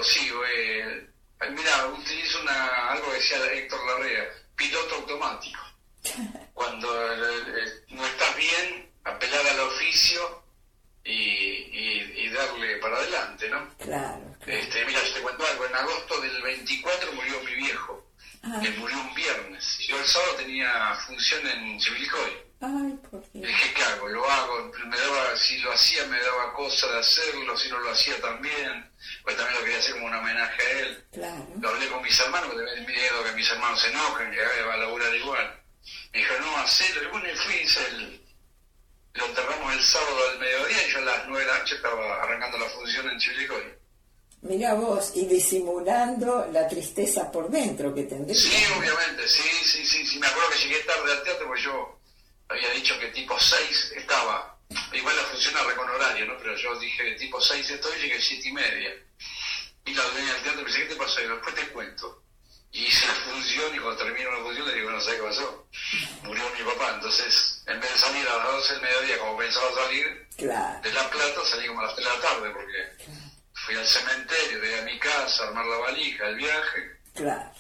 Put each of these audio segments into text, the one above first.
sí, mira, utilizo algo que decía Héctor Larrea, piloto automático. Cuando no estás bien, apelar al oficio y darle para adelante, ¿no? Claro. Mira, yo te cuento algo, en agosto del 24 murió mi viejo, que murió un viernes. Yo el sábado tenía función en Chivilcoy. Ay, por Dios. Dije, ¿qué hago? Lo hago, si lo hacía me daba cosa de hacerlo, si no lo hacía también, pues también lo quería hacer como un homenaje a él. Claro. Lo hablé con mis hermanos, porque tenía miedo que mis hermanos se enojen, que va a laburar igual. Me dijo, no, hacelo. Y bueno, y fui, lo enterramos el sábado al mediodía y yo a las 9 de la noche estaba arrancando la función en Chivilcoy. Mira vos, y disimulando la tristeza por dentro que tendría. Sí, obviamente, sí. Me acuerdo que llegué tarde al teatro porque yo había dicho que tipo 6 estaba. Igual la función era con horario, ¿no? Pero yo dije que tipo 6 estoy y llegué 7:30. Y la dueña del teatro me dice, ¿qué te pasó? Y después te cuento. Y hice la función y cuando terminó la función le digo, no sé qué pasó. Murió mi papá, entonces en vez de salir a las 12 del mediodía como pensaba salir, claro, de La Plata salí como a las 3 de la tarde porque fui al cementerio, llegué a mi casa, a armar la valija, el viaje. Claro.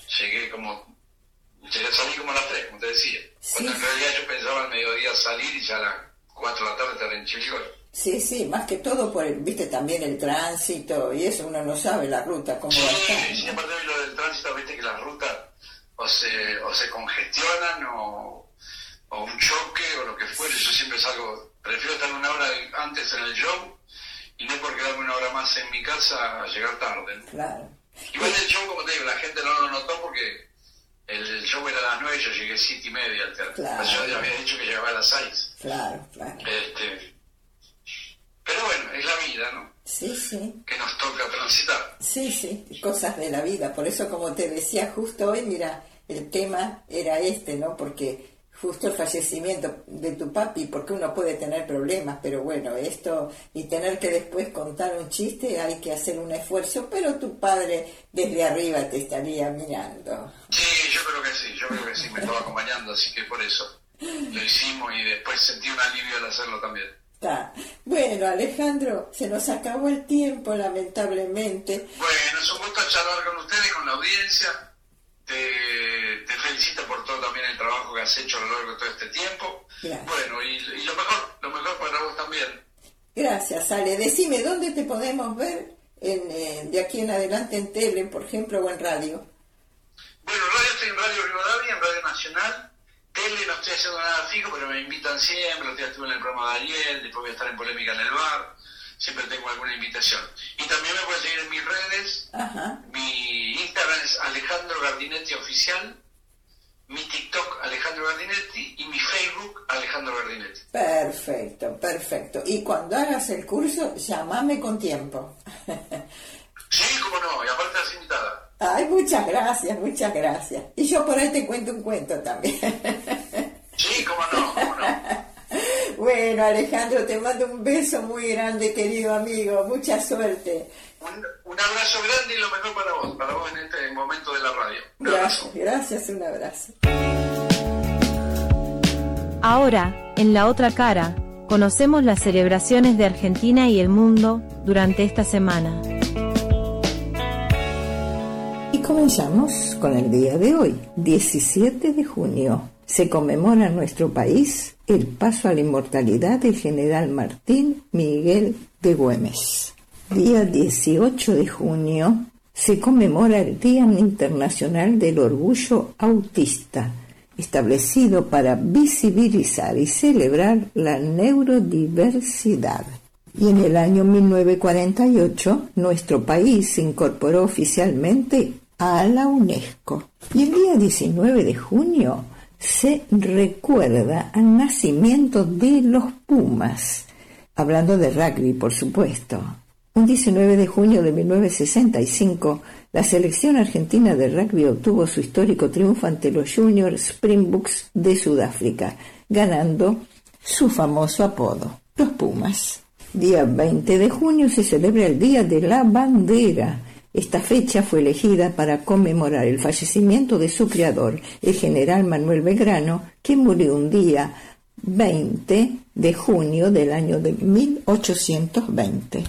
Salí como a las 3, como te decía. Sí. Cuando en realidad yo pensaba al mediodía salir y ya a las 4 de la tarde estar en Chivilcoy. Sí, más que todo por viste, también el tránsito y eso, uno no sabe la ruta, cómo va a estar. Sí, aparte de lo del tránsito, viste que las rutas o se congestionan o un choque o lo que fuere. Yo siempre prefiero estar una hora antes en el show y no por quedarme una hora más en mi casa a llegar tarde, ¿no? Claro. Igual el show, como te digo, la gente no lo notó porque el show era a las 9 y yo llegué 7:30 al teatro. Claro. Yo ya había dicho que llegaba a las 6. Claro. Pero bueno, es la vida, ¿no? Sí. Que nos toca transitar. Sí, cosas de la vida. Por eso, como te decía justo hoy, mira, el tema era ¿no? Porque justo el fallecimiento de tu papi, porque uno puede tener problemas, pero bueno, esto, y tener que después contar un chiste, hay que hacer un esfuerzo, pero tu padre desde arriba te estaría mirando. Sí, yo creo que sí, me estaba acompañando, así que por eso lo hicimos y después sentí un alivio al hacerlo también. Bueno, Alejandro, se nos acabó el tiempo, lamentablemente. Bueno, es un gusto charlar con ustedes, con la audiencia. Te felicito por todo también el trabajo que has hecho a lo largo de todo este tiempo. Gracias. Bueno, y lo mejor para vos también. Gracias, Ale. Decime, ¿dónde te podemos ver de aquí en adelante en tele, por ejemplo, o en radio? Bueno, radio estoy en Radio Rivadavia, en Radio Nacional. Tele no estoy haciendo nada fijo, pero me invitan siempre. Los días estuve en el programa de Ariel, después voy a estar en Polémica en el Bar. Siempre tengo alguna invitación. Y también me pueden seguir en mis redes. Ajá. Mi Instagram es Alejandro Gardinetti Oficial. Mi TikTok Alejandro Gardinetti. Y mi Facebook Alejandro Gardinetti. Perfecto. Y cuando hagas el curso, llámame con tiempo. Sí, cómo no. Y aparte estás invitada. Ay, muchas gracias. Y yo por ahí te cuento un cuento también. Sí, cómo no. Bueno, Alejandro, te mando un beso muy grande, querido amigo. Mucha suerte. Un abrazo grande y lo mejor para vos en este momento de la radio. Gracias, un abrazo. Ahora, en La Otra Cara, conocemos las celebraciones de Argentina y el mundo durante esta semana. Y comenzamos con el día de hoy, 17 de junio. Se conmemora en nuestro país el paso a la inmortalidad del general Martín Miguel de Güemes. Día 18 de junio se conmemora el Día Internacional del Orgullo Autista, establecido para visibilizar y celebrar la neurodiversidad. Y en el año 1948, nuestro país se incorporó oficialmente a la UNESCO. Y el día 19 de junio se recuerda al nacimiento de los Pumas, hablando de rugby, por supuesto. Un 19 de junio de 1965, la selección argentina de rugby obtuvo su histórico triunfo ante los Junior Springboks de Sudáfrica, ganando su famoso apodo, los Pumas. Día 20 de junio se celebra el Día de la Bandera. Esta fecha fue elegida para conmemorar el fallecimiento de su creador, el general Manuel Belgrano, que murió un día 20 de junio del año de 1820.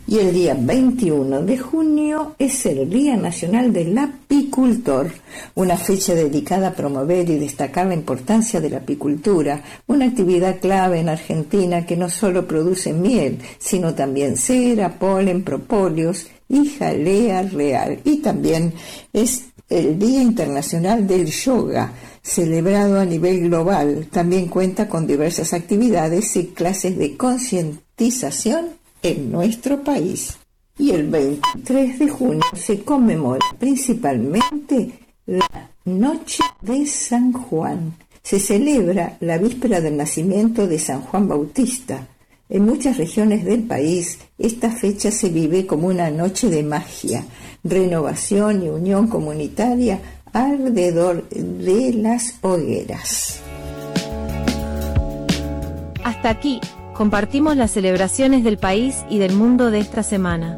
Y el día 21 de junio es el Día Nacional del Apicultor, una fecha dedicada a promover y destacar la importancia de la apicultura, una actividad clave en Argentina que no solo produce miel, sino también cera, polen, propóleos y jalea real. Y también es el Día Internacional del Yoga, celebrado a nivel global. También cuenta con diversas actividades y clases de concientización en nuestro país. Y el 23 de junio se conmemora principalmente la Noche de San Juan. Se celebra la víspera del nacimiento de San Juan Bautista. En muchas regiones del país, esta fecha se vive como una noche de magia, renovación y unión comunitaria alrededor de las hogueras. Hasta aquí compartimos las celebraciones del país y del mundo de esta semana.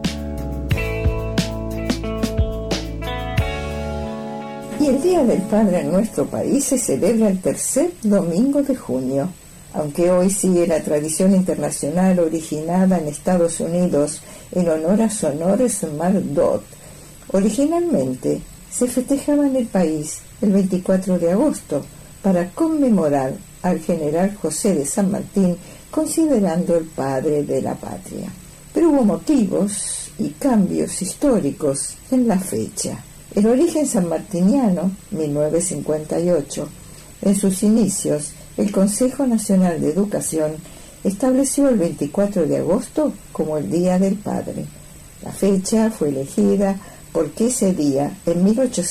Y el Día del Padre en nuestro país se celebra el tercer domingo de junio, aunque hoy sigue la tradición internacional originada en Estados Unidos en honor a su Honores Mardot. Originalmente se festejaba en el país el 24 de agosto para conmemorar al general José de San Martín, considerando el padre de la patria. Pero hubo motivos y cambios históricos en la fecha. El origen sanmartiniano, 1958, en sus inicios, el Consejo Nacional de Educación estableció el 24 de agosto como el Día del Padre. La fecha fue elegida porque ese día, en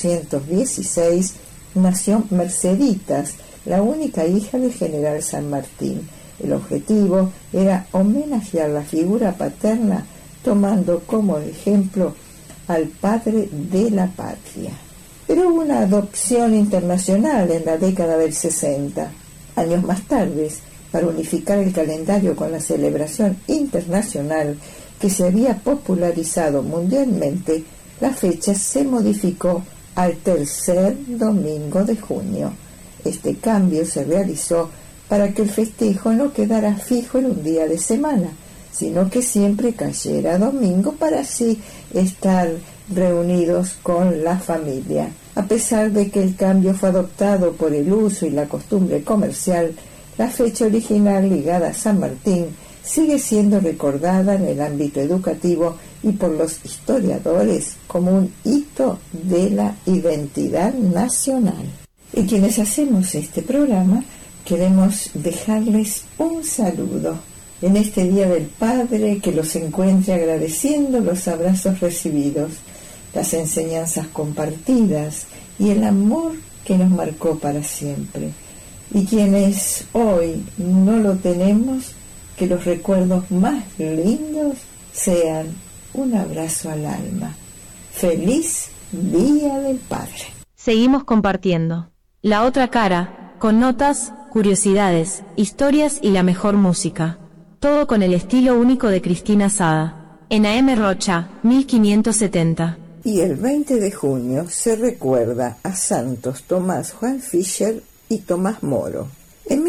1816, nació Merceditas, la única hija del general San Martín. El objetivo era homenajear la figura paterna tomando como ejemplo al padre de la patria. Pero hubo una adopción internacional en la década del 60. Años más tarde, para unificar el calendario con la celebración internacional que se había popularizado mundialmente, la fecha se modificó al tercer domingo de junio. Este cambio se realizó para que el festejo no quedara fijo en un día de semana, sino que siempre cayera domingo para así estar reunidos con la familia. A pesar de que el cambio fue adoptado por el uso y la costumbre comercial, la fecha original ligada a San Martín sigue siendo recordada en el ámbito educativo y por los historiadores como un hito de la identidad nacional. Y quienes hacemos este programa queremos dejarles un saludo en este Día del Padre, que los encuentre agradeciendo los abrazos recibidos, las enseñanzas compartidas y el amor que nos marcó para siempre. Y quienes hoy no lo tenemos, que los recuerdos más lindos sean un abrazo al alma. ¡Feliz Día del Padre! Seguimos compartiendo La Otra Cara, con notas, curiosidades, historias y la mejor música. Todo con el estilo único de Cristina Sada. En AM Rocha, 1570. Y el 20 de junio se recuerda a santos Tomás Juan Fischer y Tomás Moro. En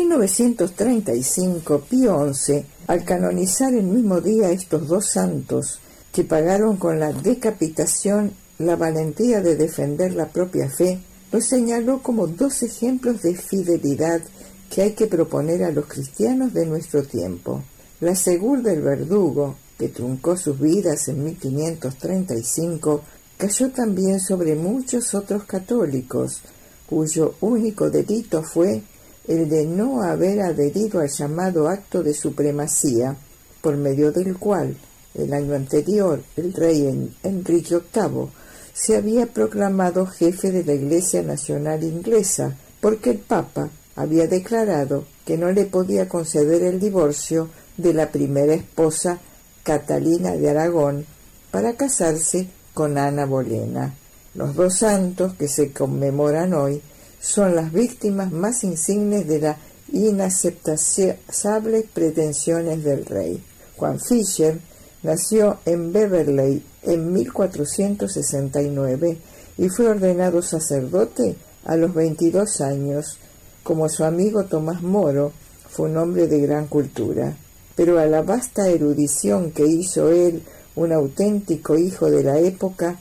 1935, Pío XI, al canonizar el mismo día estos dos santos, que pagaron con la decapitación la valentía de defender la propia fe, los señaló como dos ejemplos de fidelidad que hay que proponer a los cristianos de nuestro tiempo. La Segur del Verdugo, que truncó sus vidas en 1535, cayó también sobre muchos otros católicos, cuyo único delito fue el de no haber adherido al llamado acto de supremacía, por medio del cual, el año anterior, el rey Enrique VIII se había proclamado jefe de la Iglesia Nacional Inglesa, porque el Papa había declarado que no le podía conceder el divorcio de la primera esposa, Catalina de Aragón, para casarse con Ana Bolena. Los dos santos que se conmemoran hoy son las víctimas más insignes de las inaceptables pretensiones del rey. Juan Fischer nació en Beverley en 1469 y fue ordenado sacerdote a los 22 años. Como su amigo Tomás Moro, fue un hombre de gran cultura, pero a la vasta erudición que hizo él un auténtico hijo de la época